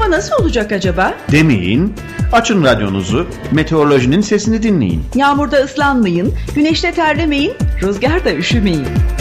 hava nasıl olacak acaba? Demeyin, açın radyonuzu, meteorolojinin sesini dinleyin. Yağmurda ıslanmayın, güneşte terlemeyin, rüzgarda üşümeyin.